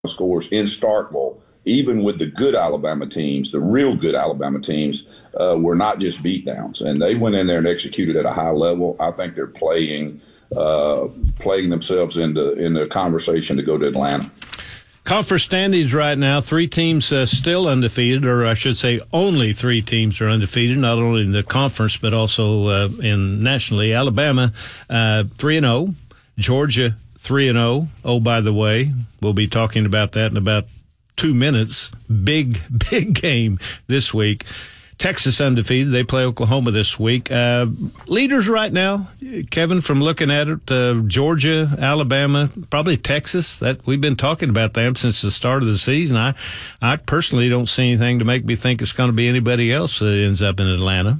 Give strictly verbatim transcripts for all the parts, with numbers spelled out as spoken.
scores in Starkville, even with the good Alabama teams, the real good Alabama teams, uh, were not just beatdowns. And they went in there and executed at a high level. I think they're playing uh, playing themselves into, into the conversation to go to Atlanta. Conference standings right now, three teams uh, still undefeated, or I should say only three teams are undefeated, not only in the conference but also uh, in nationally. Alabama uh, three and oh, Georgia three and oh. Oh, by the way, we'll be talking about that in about two minutes. Big, big game this week. Texas undefeated. They play Oklahoma this week. Uh, leaders right now, Kevin, from looking at it, uh, Georgia, Alabama, probably Texas. That we've been talking about them since the start of the season. I, I personally don't see anything to make me think it's going to be anybody else that ends up in Atlanta.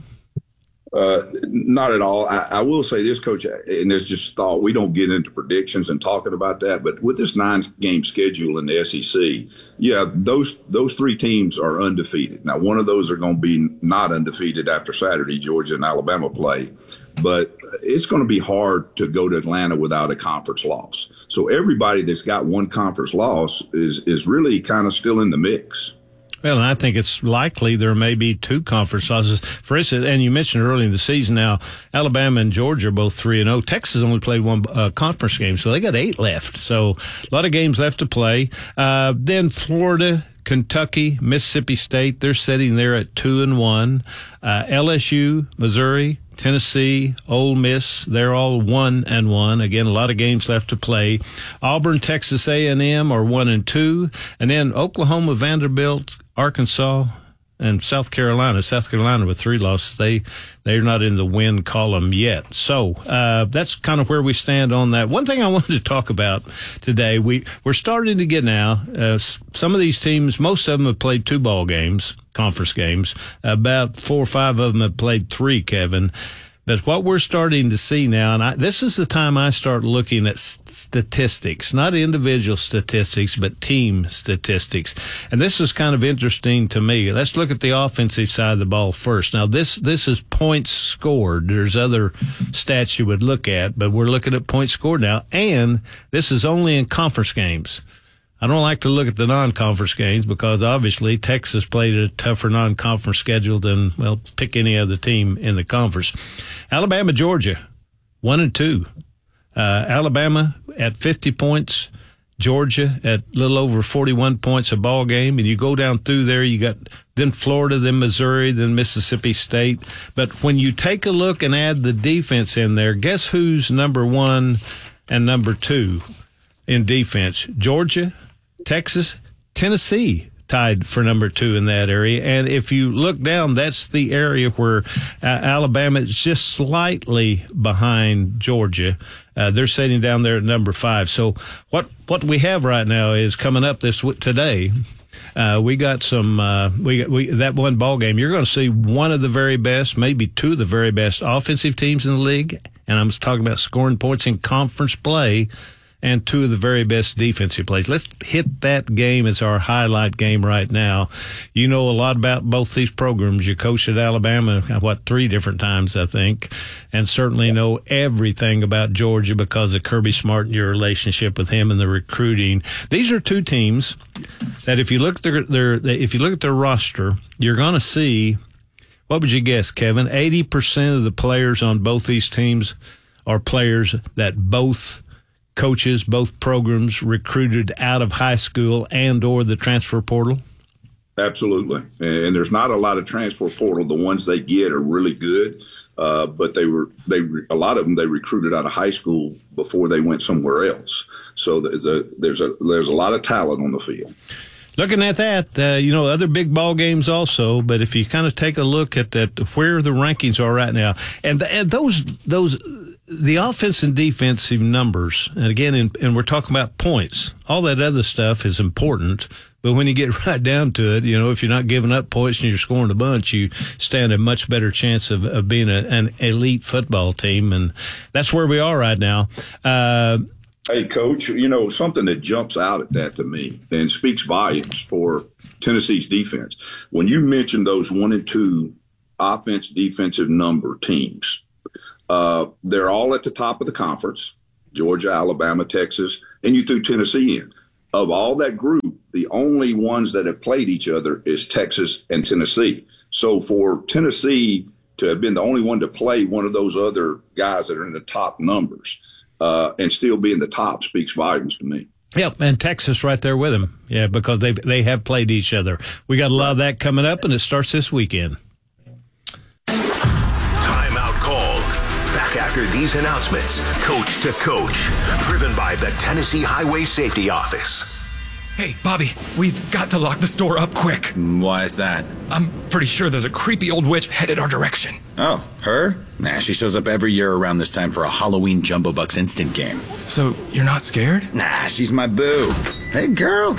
Uh, not at all. I, I will say this, Coach, and it's just thought we don't get into predictions and talking about that, but with this nine-game schedule in the S E C, yeah, those those three teams are undefeated. Now, one of those are going to be not undefeated after Saturday, Georgia and Alabama play, but it's going to be hard to go to Atlanta without a conference loss. So everybody that's got one conference loss is is really kind of still in the mix. Well, and I think it's likely there may be two conference losses. For instance, and you mentioned early in the season now, Alabama and Georgia are both three and oh. Texas only played one uh, conference game, so they got eight left. So a lot of games left to play. Uh, then Florida, Kentucky, Mississippi State, they're sitting there at two and one. Uh, L S U, Missouri, Tennessee, Ole Miss, they're all one and one. Again, a lot of games left to play. Auburn, Texas A and M are one and two, and then Oklahoma, Vanderbilt, Arkansas, and South Carolina. South Carolina with three losses. They they're not in the win column yet. So uh, that's kind of where we stand on that. One thing I wanted to talk about today, we we're starting to get now. Uh, some of these teams, most of them have played two ball games, conference games. About four or five of them have played three, Kevin. But what we're starting to see now, and I, this is the time I start looking at statistics, not individual statistics, but team statistics. And this is kind of interesting to me. Let's look at the offensive side of the ball first. Now, this this is points scored. There's other stats you would look at, but we're looking at points scored now. And this is only in conference games. I don't like to look at the non-conference games because obviously Texas played a tougher non-conference schedule than, well, pick any other team in the conference. Alabama, Georgia, one and two. Uh, Alabama at fifty points, Georgia at a little over forty-one points a ball game. And you go down through there, you got then Florida, then Missouri, then Mississippi State. But when you take a look and add the defense in there, guess who's number one and number two in defense? Georgia, Texas, Tennessee tied for number two in that area. And if you look down, that's the area where uh, Alabama is just slightly behind Georgia. Uh, they're sitting down there at number five. So what, what we have right now is coming up this today. Uh, we got some, uh, we got, we, that one ball game. You're going to see one of the very best, maybe two of the very best offensive teams in the league. And I'm talking about scoring points in conference play, and two of the very best defensive plays. Let's hit that game as our highlight game right now. You know a lot about both these programs. You coached at Alabama, what, three different times, I think, and certainly know everything about Georgia because of Kirby Smart and your relationship with him and the recruiting. These are two teams that if you look at their, their if you look at their roster, you're going to see, what would you guess, Kevin? eighty percent of the players on both these teams are players that both coaches, both programs recruited out of high school and or the transfer portal? Absolutely. And there's not a lot of transfer portal. The ones they get are really good. Uh, but they were, they, a lot of them, they recruited out of high school before they went somewhere else. So there's a, there's a, there's a lot of talent on the field. Looking at that, uh, you know, other big ball games also, but if you kind of take a look at that, where the rankings are right now, and, and those, those, the offense and defensive numbers, and again, in, and we're talking about points, all that other stuff is important, but when you get right down to it, you know, if you're not giving up points and you're scoring a bunch, you stand a much better chance of, of being a, an elite football team, and that's where we are right now. Uh, Hey, Coach, you know, something that jumps out at that to me and speaks volumes for Tennessee's defense. When you mention those one and two offense, defensive number teams, uh, they're all at the top of the conference, Georgia, Alabama, Texas, and you threw Tennessee in. of all that group, the only ones that have played each other is Texas and Tennessee. So for Tennessee to have been the only one to play one of those other guys that are in the top numbers uh, and still be in the top speaks volumes to me. Yep, and Texas right there with them. Yeah, because they they have played each other. We got a lot of that coming up, and it starts this weekend. Timeout called. Back after these announcements, Coach to Coach, driven by the Tennessee Highway Safety Office. Hey, Bobby, we've got to lock the store up quick. Why is that? I'm pretty sure there's a creepy old witch headed our direction. Oh, her? Nah, she shows up every year around this time for a Halloween Jumbo Bucks instant game. So, you're not scared? Nah, she's my boo. Hey, girl.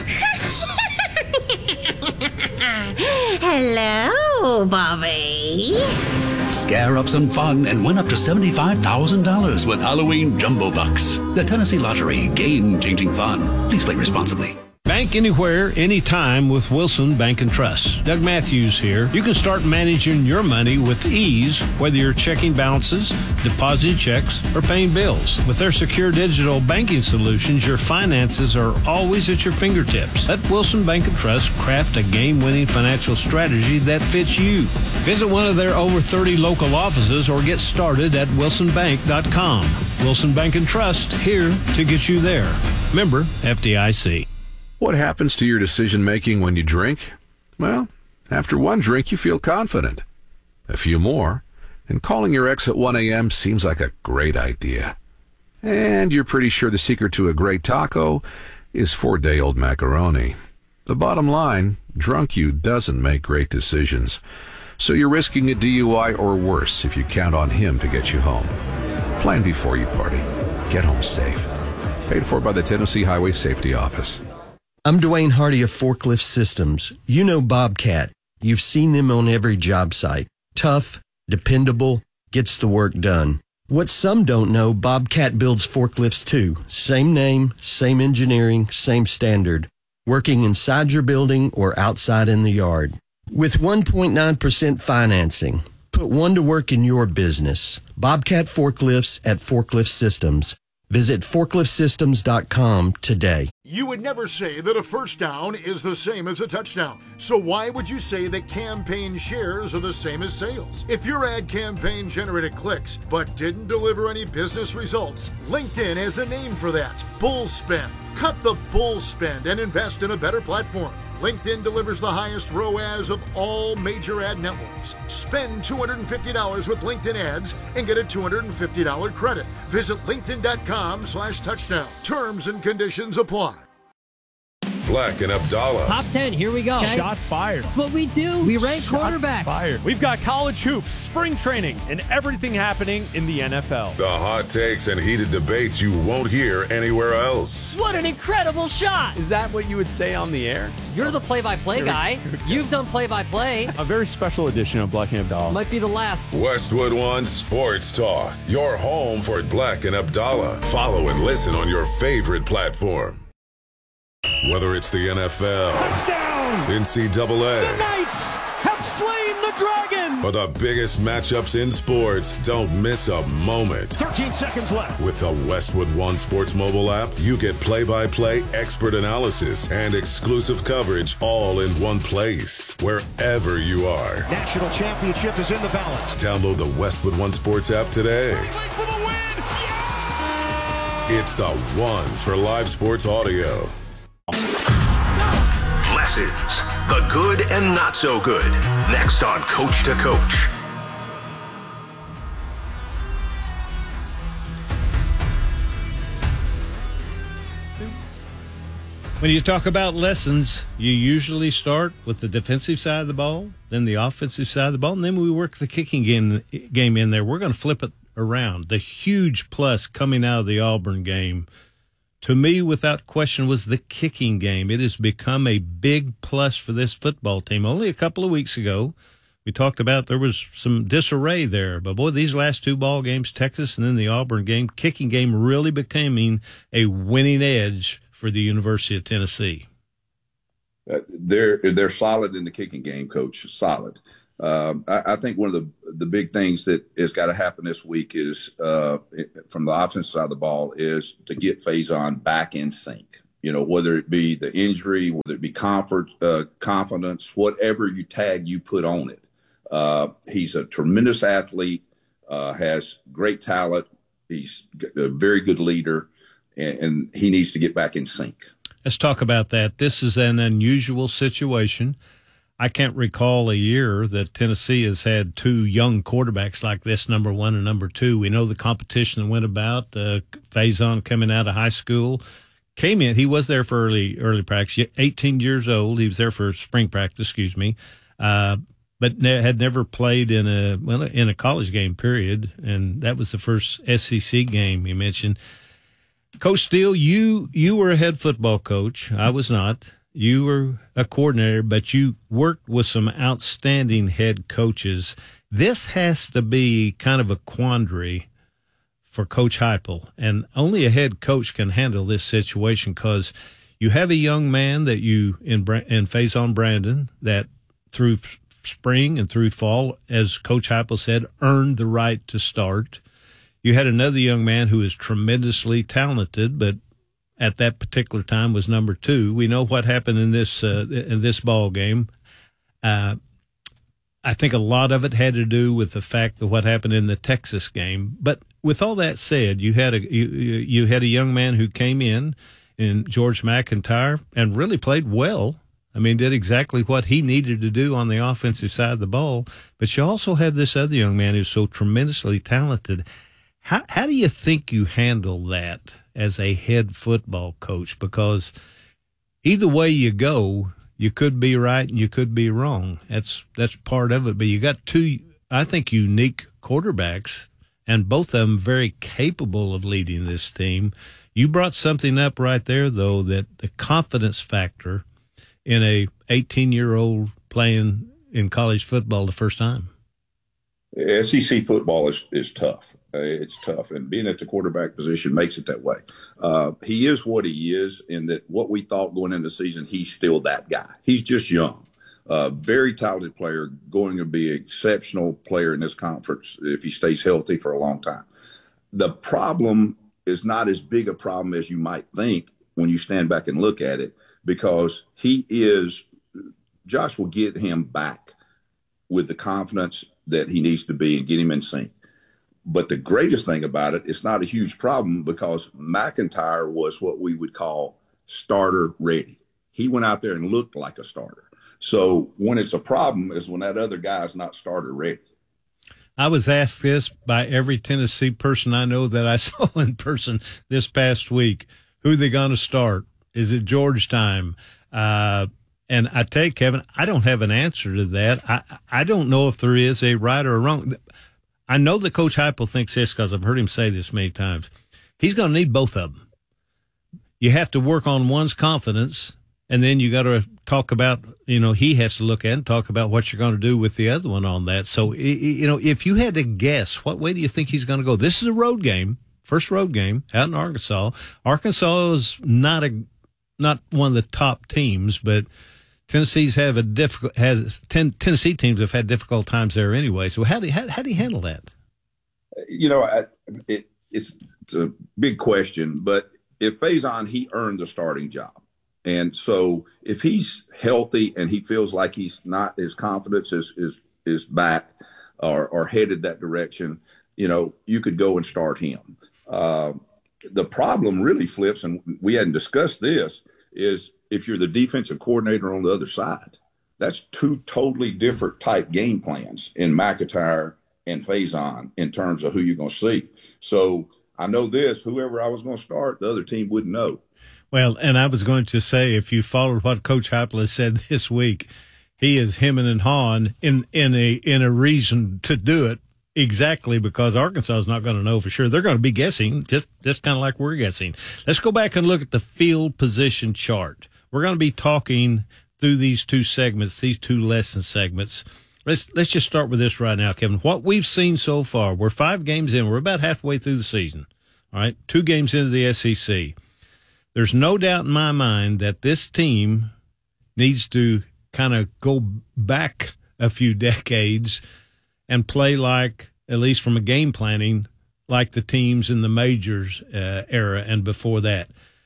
Hello, Bobby. Scare up some fun and win up to seventy-five thousand dollars with Halloween Jumbo Bucks. The Tennessee Lottery, game-changing fun. Please play responsibly. Bank anywhere, anytime with Wilson Bank and Trust. Doug Matthews here. You can start managing your money with ease, whether you're checking balances, depositing checks, or paying bills. With their secure digital banking solutions, your finances are always at your fingertips. Let Wilson Bank and Trust craft a game-winning financial strategy that fits you. Visit one of their over thirty local offices or get started at wilson bank dot com. Wilson Bank and Trust, here to get you there. Member F D I C. What happens to your decision-making when you drink? Well, after one drink, you feel confident. A few more, and calling your ex at one a.m. seems like a great idea. And you're pretty sure the secret to a great taco is four-day-old macaroni. The bottom line, drunk you doesn't make great decisions. So you're risking a D U I or worse if you count on him to get you home. Plan before you party. Get home safe. Paid for by the Tennessee Highway Safety Office. I'm Dwayne Hardy of Forklift Systems. You know Bobcat. You've seen them on every job site. Tough, dependable, gets the work done. What some don't know, Bobcat builds forklifts too. Same name, same engineering, same standard. Working inside your building or outside in the yard. With one point nine percent financing. Put one to work in your business. Bobcat Forklifts at Forklift Systems. Visit forklift systems dot com today. You would never say that a first down is the same as a touchdown. So why would you say that campaign shares are the same as sales? If your ad campaign generated clicks but didn't deliver any business results, LinkedIn has a name for that. Bull spend. Cut the bull spend and invest in a better platform. LinkedIn delivers the highest R O A S of all major ad networks. Spend two hundred fifty dollars with LinkedIn ads and get a two hundred fifty dollars credit. Visit linkedin.com slash touchdown. Terms and conditions apply. Black and Abdallah. Top ten, here we go. Okay. Shots fired. That's what we do. We rank Shots quarterbacks. Fired. We've got college hoops, spring training, and everything happening in the N F L. The hot takes and heated debates you won't hear anywhere else. What an incredible shot. Is that what you would say on the air? You're the play-by-play guy. You've done play-by-play. A very special edition of Black and Abdallah. Might be the last. Westwood One Sports Talk. Your home for Black and Abdallah. Follow and listen on your favorite platform. Whether it's the N F L, touchdown, N C double A, the Knights have slain the dragon, or the biggest matchups in sports, don't miss a moment. thirteen seconds left. With the Westwood One Sports mobile app, you get play-by-play, expert analysis, and exclusive coverage all in one place, wherever you are. National championship is in the balance. Download the Westwood One Sports app today. For the win. Yeah! It's the one for live sports audio. Lessons, the good and not so good. Next on Coach to Coach. When you talk about lessons, you usually start with the defensive side of the ball, then the offensive side of the ball, and then we work the kicking game, game in there. We're going to flip it around. The huge plus coming out of the Auburn game, to me, without question, was the kicking game. It has become a big plus for this football team. Only a couple of weeks ago, we talked about there was some disarray there. But, boy, these last two ball games, Texas and then the Auburn game, kicking game really becoming a winning edge for the University of Tennessee. Uh, they're they're solid in the kicking game, Coach, solid. Um, I, I think one of the the big things that has got to happen this week is uh, from the offensive side of the ball is to get Faison back in sync. You know, whether it be the injury, whether it be comfort, uh, confidence, whatever you tag you put on it. Uh, he's a tremendous athlete, uh, has great talent. He's a very good leader, and, and he needs to get back in sync. Let's talk about that. This is an unusual situation. I can't recall a year that Tennessee has had two young quarterbacks like this, number one and number two. We know the competition that went about. Uh, Faison coming out of high school came in. He was there for early early practice. eighteen years old. He was there for spring practice. Excuse me, uh, but ne- had never played in a well in a college game. Period. And that was the first S E C game you mentioned. Coach Steele, you you were a head football coach. I was not. You were a coordinator, but you worked with some outstanding head coaches. This has to be kind of a quandary for Coach Heupel, and only a head coach can handle this situation because you have a young man that you in in Faison Brandon that through spring and through fall, as Coach Heupel said, earned the right to start. You had another young man who is tremendously talented, but at that particular time was number two. We know what happened in this uh, in this ball game. Uh, I think a lot of it had to do with the fact of what happened in the Texas game. But with all that said, you had a you, you had a young man who came in in George McIntyre and really played well. I mean, did exactly what he needed to do on the offensive side of the ball. But you also have this other young man who's so tremendously talented. How how do you think you handle that as a head football coach? Because either way you go, you could be right and you could be wrong. That's that's part of it. But you got two, I think, unique quarterbacks, and both of them very capable of leading this team. You brought something up right there, though, that the confidence factor in a eighteen-year-old playing in college football the first time. S E C football is, is tough. Uh, it's tough, and being at the quarterback position makes it that way. Uh, he is what he is in that what we thought going into the season, he's still that guy. He's just young, uh, very talented player, going to be an exceptional player in this conference if he stays healthy for a long time. The problem is not as big a problem as you might think when you stand back and look at it, because he is – Josh will get him back with the confidence that he needs to be and get him in sync. But the greatest thing about it, it's not a huge problem because McIntyre was what we would call starter ready. He went out there and looked like a starter. So when it's a problem is when that other guy is not starter ready. I was asked this by every Tennessee person I know that I saw in person this past week. Who are they going to start? Is it George time? Uh, and I tell you, Kevin, I don't have an answer to that. I, I don't know if there is a right or a wrong. I know that Coach Heupel thinks this because I've heard him say this many times. He's going to need both of them. You have to work on one's confidence, and then you got to talk about, you know, he has to look at and talk about what you're going to do with the other one on that. So, you know, if you had to guess, what way do you think he's going to go? This is a road game, first road game out in Arkansas. Arkansas is not a not one of the top teams, but Tennessee's have a difficult has ten, Tennessee teams have had difficult times there anyway. So how do how, how do you handle that? You know, I, it, it's, it's a big question, but if Faison, he earned the starting job, and so if he's healthy and he feels like he's not his confidence is is is back or or headed that direction, you know, you could go and start him. Uh, the problem really flips, and we hadn't discussed this, is if you're the defensive coordinator on the other side. That's two totally different type game plans in McIntyre and Faison in terms of who you're going to see. So I know this, whoever I was going to start, the other team wouldn't know. Well, and I was going to say, if you followed what Coach Heupel has said this week, he is hemming and hawing in, in, a, in a reason to do it. Exactly, because Arkansas is not going to know for sure. They're going to be guessing, just just kind of like we're guessing. Let's go back and look at the field position chart. We're going to be talking through these two segments, these two lesson segments. Let's let's just start with this right now, Kevin. What we've seen so far, we're five games in. We're about halfway through the season. All right, two games into the S E C. There's no doubt in my mind that this team needs to kind of go back a few decades and play like, at least from a game planning, like the teams in the majors uh, era and before that.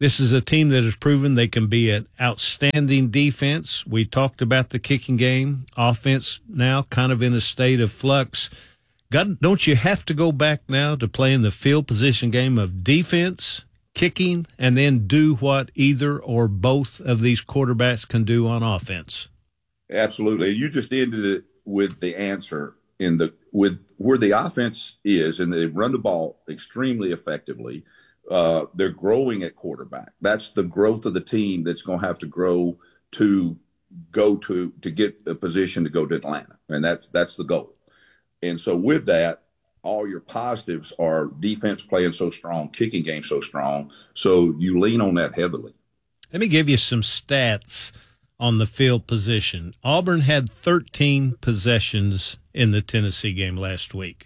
This is a team that has proven they can be an outstanding defense. We talked about the kicking game. Offense now kind of in a state of flux. God, don't you have to go back now to playing the field position game of defense, kicking, and then do what either or both of these quarterbacks can do on offense? Absolutely. You just ended it with the answer in the with where the offense is, and they run the ball extremely effectively. Uh, they're growing at quarterback. That's the growth of the team that's going to have to grow to go to to get a position to go to Atlanta, and that's that's the goal. And so with that, all your positives are defense playing so strong, kicking game so strong. So you lean on that heavily. Let me give you some stats on the field position. Auburn had thirteen possessions in the Tennessee game last week.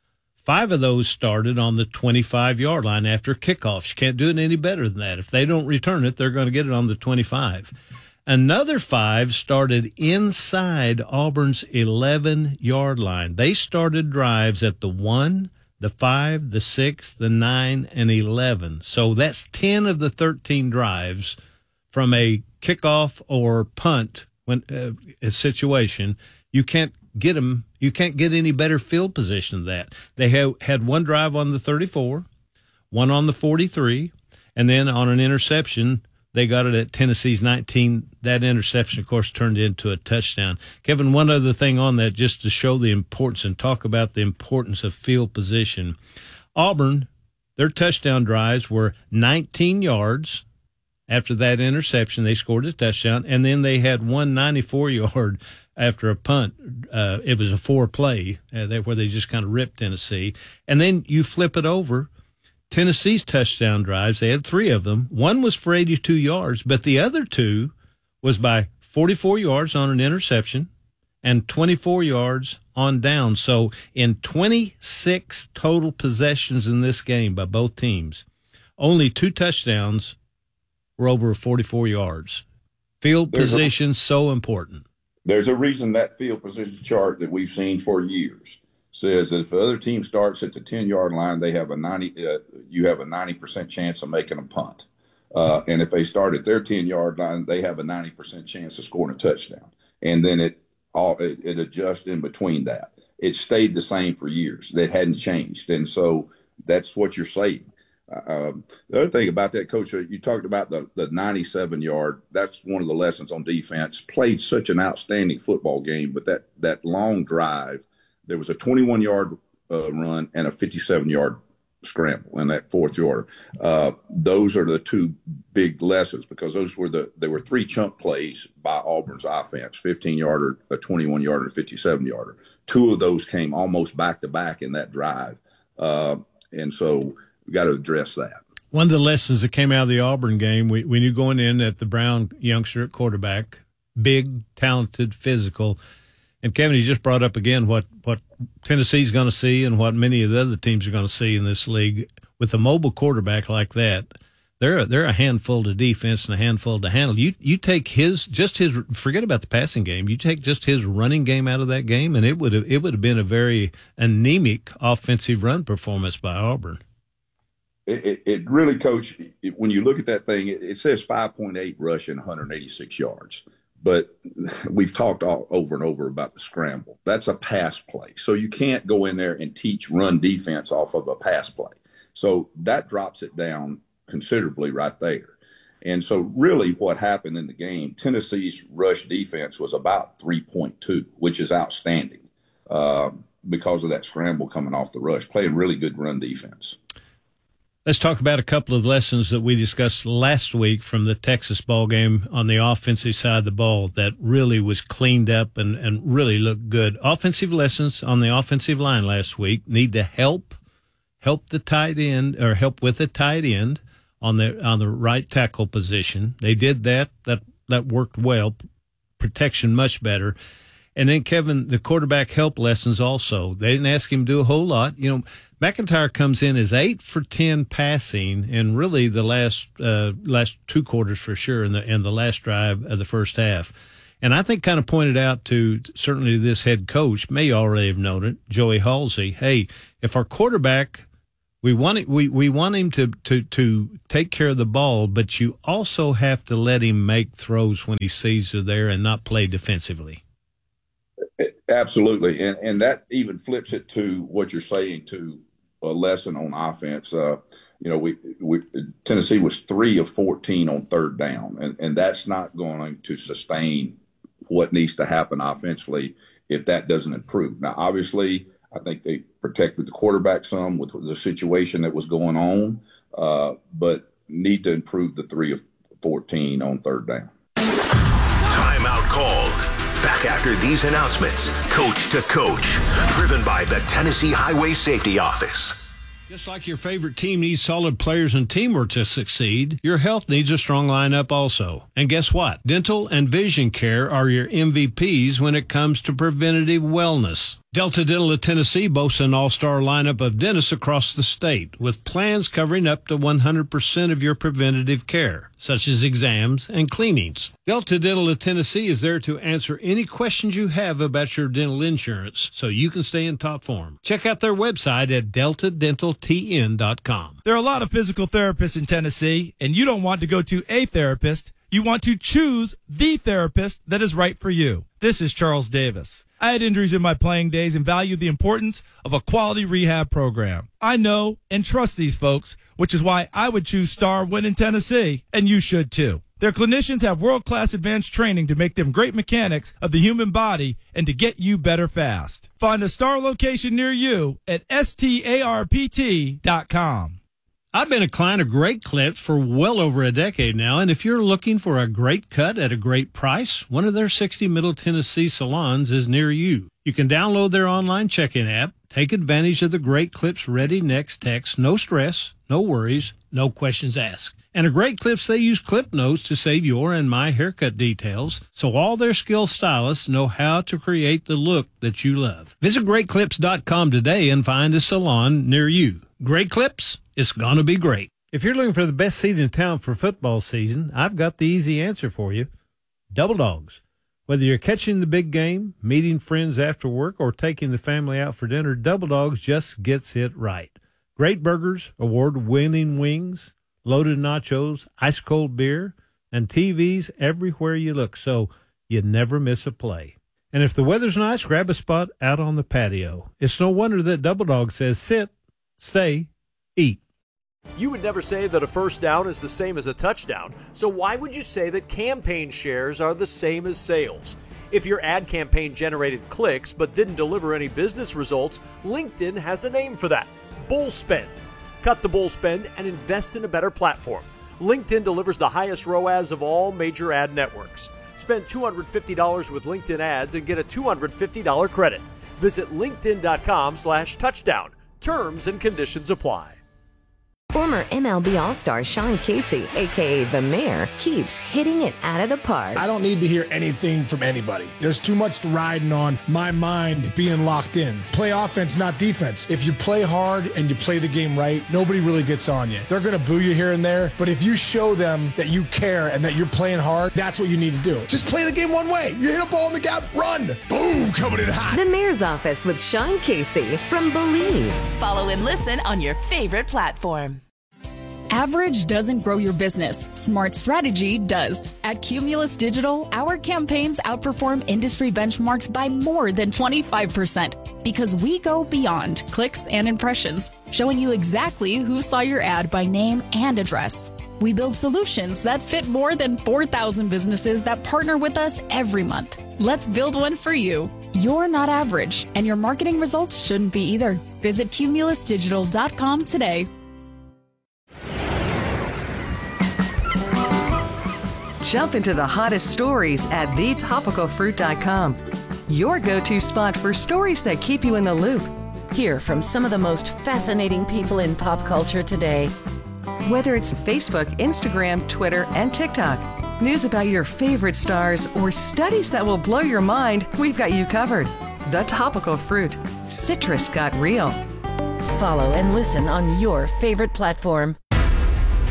Five of those started on the twenty-five-yard line after kickoffs. You can't do it any better than that. If they don't return it, they're going to get it on the twenty-five. Another five started inside Auburn's eleven-yard line. They started drives at the one, the five, the six, the nine, and eleven. So that's ten of the thirteen drives from a kickoff or punt when uh, a situation. You can't get them. You can't get any better field position than that. They have, had one drive on the thirty-four, one on the forty-three, and then on an interception, they got it at Tennessee's nineteen. That interception, of course, turned into a touchdown. Kevin, one other thing on that, just to show the importance and talk about the importance of field position. Auburn, their touchdown drives were nineteen yards. After that interception, they scored a touchdown, and then they had one ninety-four-yard after a punt. Uh, it was a four-play uh, where they just kind of ripped Tennessee. And then you flip it over. Tennessee's touchdown drives, they had three of them. One was for eighty-two yards, but the other two was by forty-four yards on an interception and twenty-four yards on down. So in twenty-six total possessions in this game by both teams, only two touchdowns were over forty-four yards. Field There's position a, so important. There's a reason that field position chart that we've seen for years says that if the other team starts at the ten-yard line, they have a ninety. Uh, you have a ninety percent chance of making a punt, uh, and if they start at their ten-yard line, they have a ninety percent chance of scoring a touchdown. And then it all it, it adjusts in between that. It stayed the same for years. That hadn't changed, and so that's what you're saying. Um, the other thing about that, Coach, you talked about the, the ninety-seven-yard. That's one of the lessons on defense. Played such an outstanding football game, but that, that long drive, there was a twenty-one-yard uh, run and a fifty-seven-yard scramble in that fourth yard. Uh, those are the two big lessons because those were the there were three chunk plays by Auburn's offense: fifteen-yarder, a twenty-one-yarder, and a fifty-seven-yarder. Two of those came almost back-to-back in that drive, uh, and so we got to address that. One of the lessons that came out of the Auburn game, we, we knew going in that the Brown youngster at quarterback, big, talented, physical. And Kevin, you just brought up again what, what Tennessee's going to see and what many of the other teams are going to see in this league. With a mobile quarterback like that, they're, they're a handful to defense and a handful to handle. You you take his, just his, forget about the passing game. You take just his running game out of that game, and it would have, it would have been a very anemic offensive run performance by Auburn. It, it, it really, Coach, it, when you look at that thing, it, it says five point eight rushing, one hundred eighty-six yards. But we've talked all over and over about the scramble. That's a pass play. So you can't go in there and teach run defense off of a pass play. So that drops it down considerably right there. And so really what happened in the game, Tennessee's rush defense was about three point two, which is outstanding uh, because of that scramble coming off the rush, playing really good run defense. Let's talk about a couple of lessons that we discussed last week from the Texas ball game on the offensive side of the ball that really was cleaned up and, and really looked good. Offensive lessons on the offensive line last week need to help help the tight end or help with the tight end on the on the right tackle position. They did that. That that worked well. Protection much better. And then, Kevin, the quarterback help lessons also. They didn't ask him to do a whole lot. You know, McIntyre comes in as eight for ten passing, and really the last uh, last two quarters for sure, in the in the last drive of the first half. And I think kind of pointed out to certainly this head coach, may already have known it, Joey Halsey, hey, if our quarterback We want it, we, we want him to, to, to take care of the ball, but you also have to let him make throws when he sees they're there and not play defensively. Absolutely. And and that even flips it to what you're saying to a lesson on offense. Uh, you know, we, we Tennessee was three of fourteen on third down, and, and that's not going to sustain what needs to happen offensively if that doesn't improve. Now, obviously, I think they protected the quarterback some with the situation that was going on, uh, but need to improve the three of fourteen on third down. Timeout called. Back after these announcements, Coach to Coach, driven by the Tennessee Highway Safety Office. Just like your favorite team needs solid players and teamwork to succeed, your health needs a strong lineup also. And guess what? Dental and vision care are your M V Ps when it comes to preventative wellness. Delta Dental of Tennessee boasts an all-star lineup of dentists across the state, with plans covering up to one hundred percent of your preventative care, such as exams and cleanings. Delta Dental of Tennessee is there to answer any questions you have about your dental insurance so you can stay in top form. Check out their website at delta dental t n dot com. There are a lot of physical therapists in Tennessee, and you don't want to go to a therapist. You want to choose the therapist that is right for you. This is Charles Davis. I had injuries in my playing days and valued the importance of a quality rehab program. I know and trust these folks, which is why I would choose Star when in Tennessee, and you should too. Their clinicians have world-class advanced training to make them great mechanics of the human body and to get you better fast. Find a Star location near you at starpt dot com. I've been a client of Great Clips for well over a decade now, and if you're looking for a great cut at a great price, one of their sixty Middle Tennessee salons is near you. You can download their online check-in app, take advantage of the Great Clips Ready Next text, no stress, no worries, no questions asked. And at Great Clips, they use clip notes to save your and my haircut details, so all their skilled stylists know how to create the look that you love. Visit great clips dot com today and find a salon near you. Great Clips, it's gonna be great. If you're looking for the best seat in town for football season, I've got the easy answer for you. Double Dogs. Whether you're catching the big game, meeting friends after work, or taking the family out for dinner, Double Dogs just gets it right. Great burgers, award-winning wings, loaded nachos, ice-cold beer, and T Vs everywhere you look, so you never miss a play. And if the weather's nice, grab a spot out on the patio. It's no wonder that Double Dog says sit, stay, eat. You would never say that a first down is the same as a touchdown, so why would you say that campaign shares are the same as sales? If your ad campaign generated clicks but didn't deliver any business results, LinkedIn has a name for that: bull spend. Cut the bull spend and invest in a better platform. LinkedIn delivers the highest R O A S of all major ad networks. Spend two hundred fifty dollars with LinkedIn ads and get a two hundred fifty dollars credit. Visit linkedin dot com slash touchdown. Terms and conditions apply. Former M L B All-Star Sean Casey, a k a. The Mayor, keeps hitting it out of the park. I don't need to hear anything from anybody. There's too much riding on my mind being locked in. Play offense, not defense. If you play hard and you play the game right, nobody really gets on you. They're going to boo you here and there, but if you show them that you care and that you're playing hard, that's what you need to do. Just play the game one way. You hit a ball in the gap, run. Boom, coming in hot. The Mayor's Office with Sean Casey from Believe. Follow and listen on your favorite platform. Average doesn't grow your business. Smart strategy does. At Cumulus Digital, our campaigns outperform industry benchmarks by more than twenty-five percent because we go beyond clicks and impressions, showing you exactly who saw your ad by name and address. We build solutions that fit more than four thousand businesses that partner with us every month. Let's build one for you. You're not average, and your marketing results shouldn't be either. Visit cumulus digital dot com today. Jump into the hottest stories at the topical fruit dot com. Your go-to spot for stories that keep you in the loop. Hear from some of the most fascinating people in pop culture today. Whether it's Facebook, Instagram, Twitter, and TikTok, news about your favorite stars, or studies that will blow your mind, we've got you covered. The Topical Fruit. Citrus got real. Follow and listen on your favorite platform.